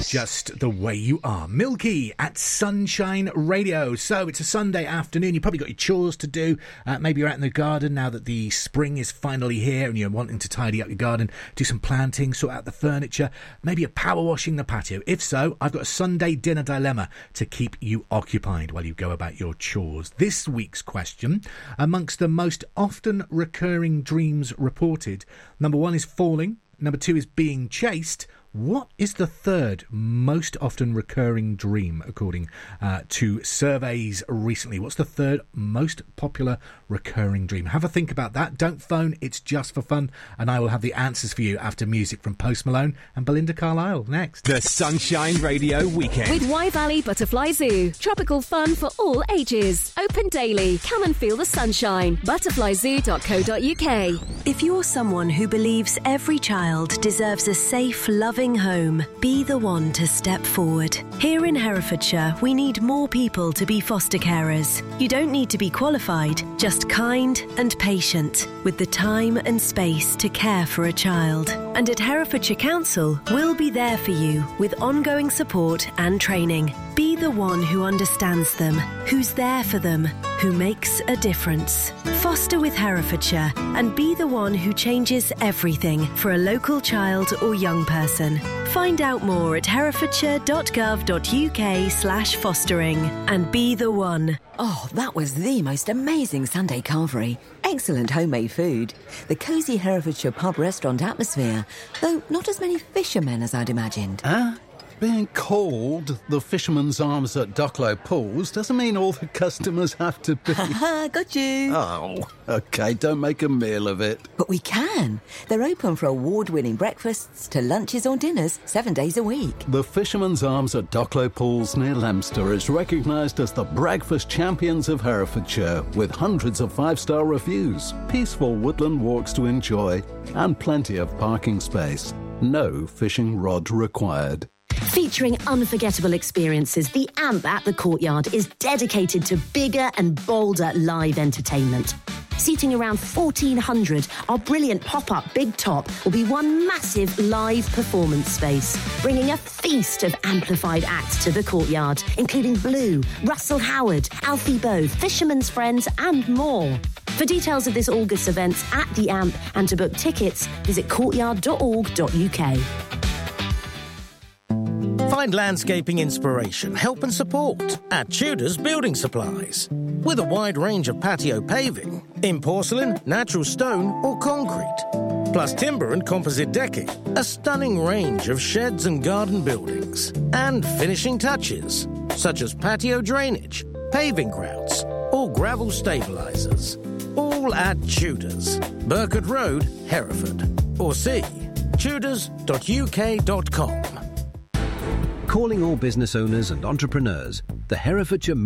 just the way you are. Milky at Sunshine Radio. So it's a Sunday afternoon. You've probably got your chores to do. Maybe you're out in the garden now that the spring is finally here and you're wanting to tidy up your garden, do some planting, sort out the furniture. Maybe you're power washing the patio. If so, I've got a Sunday dinner dilemma to keep you occupied while you go about your chores. This week's question, amongst the most often recurring dreams reported, number 1 is falling, number 2 is being chased. What is the third most often recurring dream, according to surveys recently? What's the third most popular recurring dream? Have a think about that. Don't phone, it's just for fun. And I will have the answers for you after music from Post Malone and Belinda Carlisle next. The Sunshine Radio Weekend. With Wye Valley Butterfly Zoo. Tropical fun for all ages. Open daily. Come and feel the sunshine. Butterflyzoo.co.uk. If you're someone who believes every child deserves a safe, loving home, be the one to step forward. Here in Herefordshire, we need more people to be foster carers. You don't need to be qualified, just kind and patient, with the time and space to care for a child. And at Herefordshire Council, we'll be there for you with ongoing support and training. Be the one who understands them, who's there for them, who makes a difference. Foster with Herefordshire and be the one who changes everything for a local child or young person. Find out more at herefordshire.gov.uk/fostering and be the one. Oh, that was the most amazing Sunday carvery. Excellent homemade food. The cosy Herefordshire pub restaurant atmosphere, though not as many fishermen as I'd imagined. Being called the Fisherman's Arms at Ducklow Pools doesn't mean all the customers have to be... Got you. Oh, OK, don't make a meal of it. But we can. They're open for award-winning breakfasts to lunches or dinners 7 days a week. The Fisherman's Arms at Ducklow Pools near Leominster is recognised as the breakfast champions of Herefordshire, with hundreds of 5-star reviews, peaceful woodland walks to enjoy, and plenty of parking space. No fishing rod required. Featuring unforgettable experiences, the AMP at the Courtyard is dedicated to bigger and bolder live entertainment. Seating around 1,400, our brilliant pop-up Big Top will be one massive live performance space, bringing a feast of amplified acts to the Courtyard, including Blue, Russell Howard, Alfie Boe, Fisherman's Friends and more. For details of this August event at the AMP and to book tickets, visit courtyard.org.uk. Find landscaping inspiration, help and support at Tudor's Building Supplies. With a wide range of patio paving, in porcelain, natural stone or concrete. Plus timber and composite decking, a stunning range of sheds and garden buildings. And finishing touches, such as patio drainage, paving grouts or gravel stabilisers. All at Tudor's, Burkett Road, Hereford. Or see tudors.uk.com. Calling all business owners and entrepreneurs, the Herefordshire